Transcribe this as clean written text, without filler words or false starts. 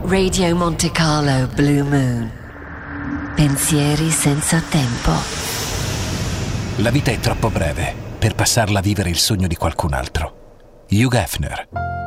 Radio Monte Carlo Blue Moon. Pensieri senza tempo. La vita è troppo breve per passarla a vivere il sogno di qualcun altro. Hugh Hefner.